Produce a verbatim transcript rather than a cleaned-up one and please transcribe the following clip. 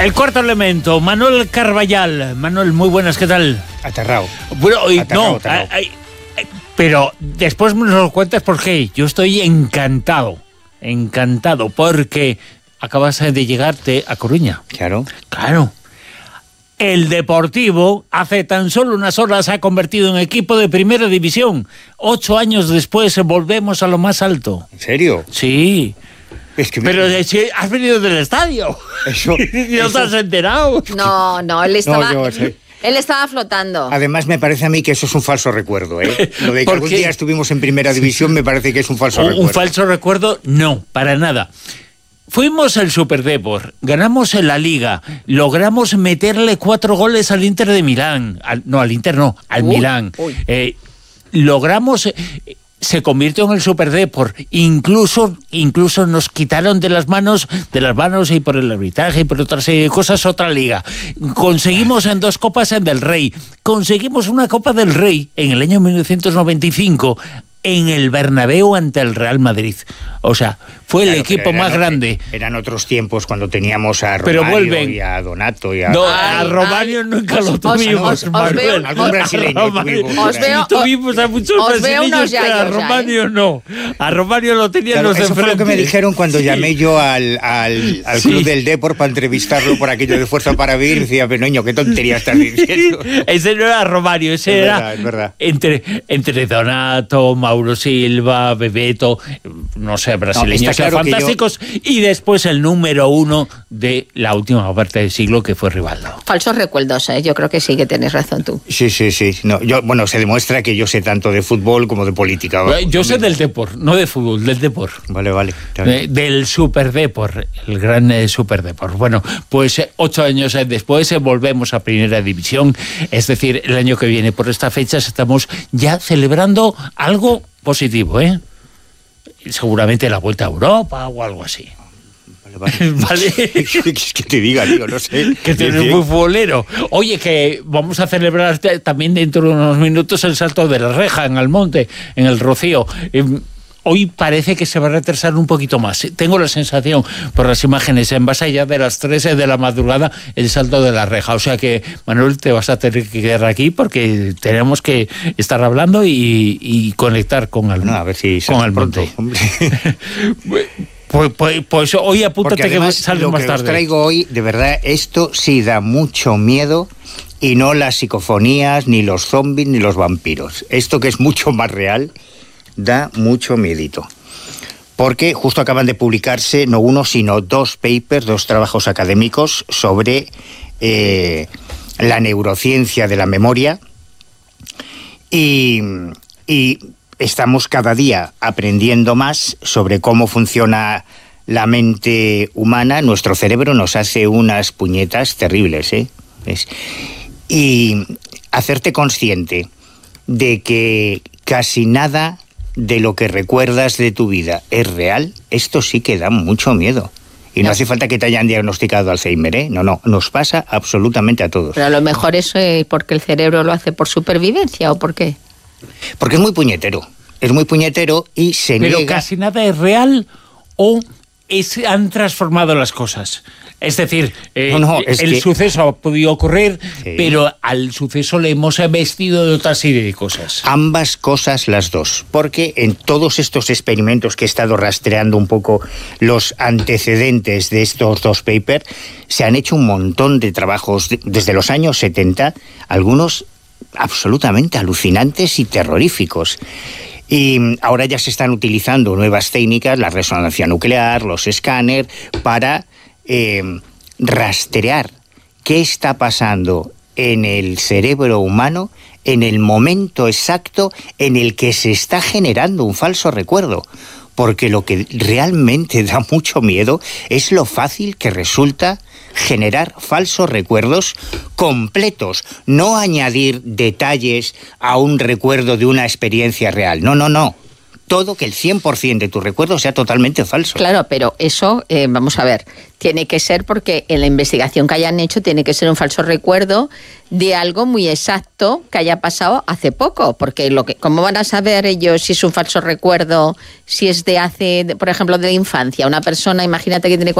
El cuarto elemento, Manuel Carballal. Manuel, muy buenas, ¿qué tal? Aterrado. Bueno, hoy aterrado, no, aterrado. Ay, ay, pero después me lo cuentas porque yo estoy encantado, encantado, porque acabas de llegarte a Coruña. Claro. Claro. El Deportivo, hace tan solo unas horas, se ha convertido en equipo de primera división. Ocho años después volvemos a lo más alto. ¿En serio? Sí. Es que Pero me... si has venido del estadio. Eso, ¿No eso... te has enterado? No, no, él estaba... No, yo sé. Él estaba flotando. Además, me parece a mí que eso es un falso recuerdo, ¿eh? Lo de que ¿Por algún qué? día estuvimos en primera división me parece que es un falso Un, recuerdo. un falso recuerdo, no, para nada. Fuimos al Superdepor, ganamos en la Liga, logramos meterle cuatro goles al Inter de Milán. Al, no, al Inter no, al Uy, Milán. uy. Eh, logramos... Eh, se convirtió en el Superdepor. Incluso, incluso nos quitaron de las manos, de las manos y por el arbitraje y por otra serie de cosas, otra liga. Conseguimos en dos copas en del Rey. Conseguimos una Copa del Rey en el año mil novecientos noventa y cinco en el Bernabéu ante el Real Madrid. O sea, fue Claro, el equipo pero eran más otro- grande. Eran otros tiempos cuando teníamos a Pero Romario vuelven. y a Donato y a... No, Ay, a Romario ay, nunca os- lo os- tuvimos, os- os Manuel. veo- Algún brasileño A Romario- tuvimos, Os veo- Sí, tuvimos a muchos os veo brasileños, unos pero a yayos ya, Romario no. A Romario lo tenían Claro, los de eso fue lo que me enfrente. dijeron cuando Sí. llamé yo al, al, al Sí. Club del Depor para entrevistarlo por aquello de Fuerza para Vivir. Y decía, pero niño, qué tontería estás diciendo. Ese no era Romario, ese Es era verdad, es verdad. Entre, entre Donato, Mauro Silva, Bebeto, no sé, brasileños está claro que yo- fantásticos, y después el número uno de la última parte del siglo, que fue Rivaldo. Falsos recuerdos, ¿eh? Yo creo que sí que tienes razón tú. Sí, sí, sí. No, yo, bueno, se demuestra que yo sé tanto de fútbol como de política. Yo sé del Depor, no de fútbol, del Depor. Vale, vale. Eh, del Superdepor, el gran eh, Superdepor. Bueno, pues eh, ocho años eh, después eh, volvemos a Primera División, es decir, el año que viene. Por estas fechas estamos ya celebrando algo positivo, ¿eh? Seguramente la vuelta a Europa o algo así. Vale, vale. Vale. que te diga, digo, no sé. Que tú eres muy futbolero. Oye, que vamos a celebrar te- también dentro de unos minutos el salto de la reja en Almonte, en el Rocío. Eh, Hoy parece que se va a retrasar un poquito más. Tengo la sensación, por las imágenes, en base ya de las tres de la madrugada, el salto de la reja. O sea que, Manuel, te vas a tener que quedar aquí porque tenemos que estar hablando y, y conectar con Almonte. No, a ver si con sale Almonte. pronto, hombre. Pues, pues, pues hoy apúntate Porque además, que sales lo más que tarde. os traigo hoy, de verdad, esto sí da mucho miedo, y no las psicofonías, ni los zombies, ni los vampiros. Esto, que es mucho más real, da mucho miedito. Porque justo acaban de publicarse no uno, sino dos papers, dos trabajos académicos sobre eh, la neurociencia de la memoria. Y, y estamos cada día aprendiendo más sobre cómo funciona la mente humana. Nuestro cerebro nos hace unas puñetas terribles, ¿eh? Es- y hacerte consciente de que casi nada de lo que recuerdas de tu vida es real, esto sí que da mucho miedo. Y no hace falta que te hayan diagnosticado Alzheimer, ¿eh? No, no, nos pasa absolutamente a todos. Pero a lo mejor eso es porque el cerebro lo hace por supervivencia o por qué. Porque es muy puñetero, es muy puñetero y se Pero niega... casi nada es real o es, han transformado las cosas. Es decir, eh, No, no, es el que- suceso ha podido ocurrir, Sí. pero al suceso le hemos vestido de otra serie de cosas. Ambas cosas, las dos, porque en todos estos experimentos que he estado rastreando un poco los antecedentes de estos dos papers, se han hecho un montón de trabajos de- desde los años setenta, algunos absolutamente alucinantes y terroríficos. Y ahora ya se están utilizando nuevas técnicas, la resonancia nuclear, los escáneres, para eh, rastrear qué está pasando en el cerebro humano en el momento exacto en el que se está generando un falso recuerdo. Porque lo que realmente da mucho miedo es lo fácil que resulta generar falsos recuerdos completos, no añadir detalles a un recuerdo de una experiencia real. No, no, no. Todo, que el cien por ciento de tu recuerdo sea totalmente falso. Claro, pero eso, eh, vamos a ver, tiene que ser porque en la investigación que hayan hecho tiene que ser un falso recuerdo de algo muy exacto que haya pasado hace poco, porque lo que, ¿cómo van a saber ellos si es un falso recuerdo, si es de hace, de, por ejemplo, de la infancia? Una persona, imagínate que tiene